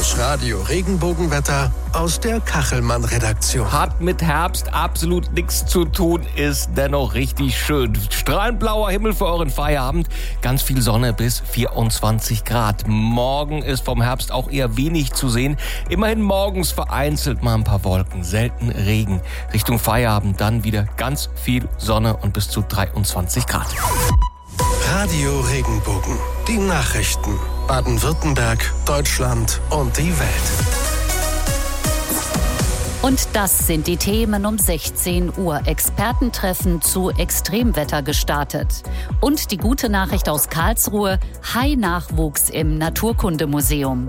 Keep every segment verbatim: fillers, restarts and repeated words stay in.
Das Radio Regenbogenwetter aus der Kachelmann-Redaktion. Hat mit Herbst absolut nichts zu tun, ist dennoch richtig schön. Strahlend blauer Himmel für euren Feierabend, ganz viel Sonne bis vierundzwanzig Grad. Morgen ist vom Herbst auch eher wenig zu sehen. Immerhin morgens vereinzelt mal ein paar Wolken, selten Regen. Richtung Feierabend dann wieder ganz viel Sonne und bis zu dreiundzwanzig Grad. Radio Regenbogen, die Nachrichten. Baden-Württemberg, Deutschland und die Welt. Und das sind die Themen um sechzehn Uhr. Expertentreffen zu Extremwetter gestartet. Und die gute Nachricht aus Karlsruhe: Hai-Nachwuchs im Naturkundemuseum.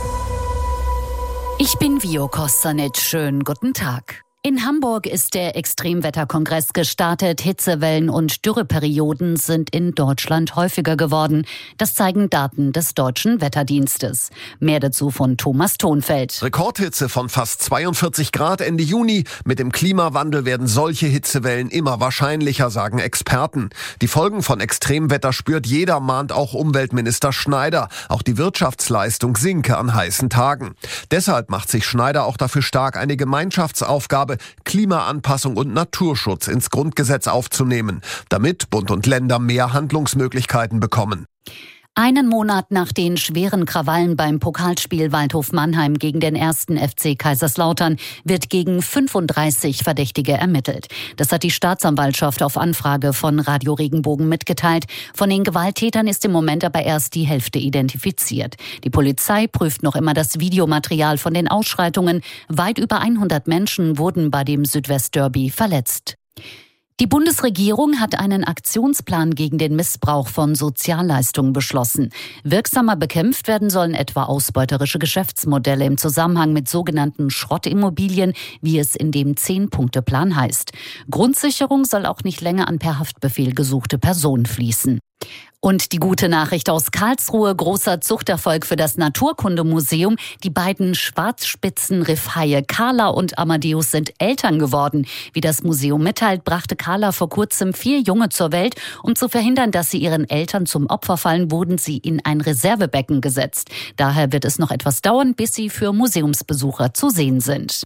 Ich bin Vio Kostanic. Schönen guten Tag. In Hamburg ist der Extremwetterkongress gestartet. Hitzewellen und Dürreperioden sind in Deutschland häufiger geworden. Das zeigen Daten des Deutschen Wetterdienstes. Mehr dazu von Thomas Thonfeld. Rekordhitze von fast zweiundvierzig Grad Ende Juni. Mit dem Klimawandel werden solche Hitzewellen immer wahrscheinlicher, sagen Experten. Die Folgen von Extremwetter spürt jeder, mahnt auch Umweltminister Schneider. Auch die Wirtschaftsleistung sinke an heißen Tagen. Deshalb macht sich Schneider auch dafür stark, eine Gemeinschaftsaufgabe, Klimaanpassung und Naturschutz ins Grundgesetz aufzunehmen, damit Bund und Länder mehr Handlungsmöglichkeiten bekommen. Einen Monat nach den schweren Krawallen beim Pokalspiel Waldhof Mannheim gegen den ersten F C Kaiserslautern wird gegen fünfunddreißig Verdächtige ermittelt. Das hat die Staatsanwaltschaft auf Anfrage von Radio Regenbogen mitgeteilt. Von den Gewalttätern ist im Moment aber erst die Hälfte identifiziert. Die Polizei prüft noch immer das Videomaterial von den Ausschreitungen. Weit über hundert Menschen wurden bei dem Südwestderby verletzt. Die Bundesregierung hat einen Aktionsplan gegen den Missbrauch von Sozialleistungen beschlossen. Wirksamer bekämpft werden sollen etwa ausbeuterische Geschäftsmodelle im Zusammenhang mit sogenannten Schrottimmobilien, wie es in dem Zehn-Punkte-Plan heißt. Grundsicherung soll auch nicht länger an per Haftbefehl gesuchte Personen fließen. Und die gute Nachricht aus Karlsruhe: großer Zuchterfolg für das Naturkundemuseum. Die beiden Schwarzspitzen-Riffhaie Carla und Amadeus sind Eltern geworden. Wie das Museum mitteilt, brachte Carla vor kurzem vier Junge zur Welt. Um zu verhindern, dass sie ihren Eltern zum Opfer fallen, wurden sie in ein Reservebecken gesetzt. Daher wird es noch etwas dauern, bis sie für Museumsbesucher zu sehen sind.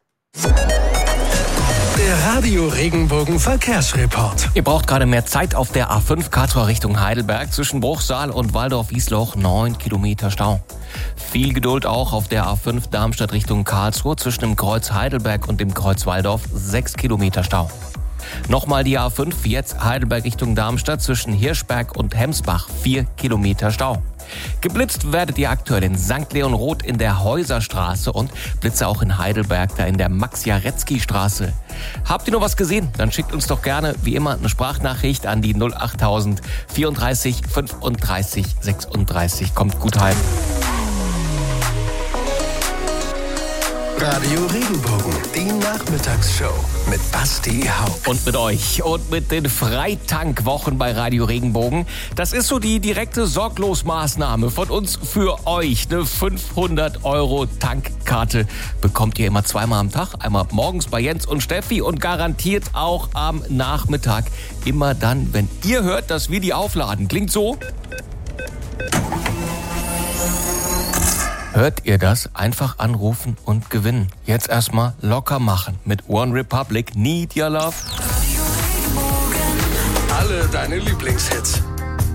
Der Radio Regenbogen Verkehrsreport. Ihr braucht gerade mehr Zeit auf der A fünf Karlsruhe Richtung Heidelberg. Zwischen Bruchsal und Waldorf-Wiesloch neun Kilometer Stau. Viel Geduld auch auf der A fünf Darmstadt Richtung Karlsruhe. Zwischen dem Kreuz Heidelberg und dem Kreuz Waldorf sechs Kilometer Stau. Nochmal die A fünf, jetzt Heidelberg Richtung Darmstadt. Zwischen Hirschberg und Hemsbach vier Kilometer Stau. Geblitzt werdet ihr aktuell in Sankt Leon Roth in der Häuserstraße und Blitze auch in Heidelberg, da in der Max-Jaretzky-Straße. Habt ihr noch was gesehen? Dann schickt uns doch gerne, wie immer, eine Sprachnachricht an die null achttausend vierunddreißig fünfunddreißig sechsunddreißig. Kommt gut heim. Radio Regenbogen, die Nachmittagsshow mit Basti Hauck. Und mit euch und mit den Freitank-Wochen bei Radio Regenbogen. Das ist so die direkte Sorglosmaßnahme von uns für euch. Eine fünfhundert Euro Tankkarte bekommt ihr immer zweimal am Tag. Einmal morgens bei Jens und Steffi und garantiert auch am Nachmittag. Immer dann, wenn ihr hört, dass wir die aufladen. Klingt so. Hört ihr das? Einfach anrufen und gewinnen. Jetzt erstmal locker machen mit One Republic, Need Your Love. Alle deine Lieblingshits.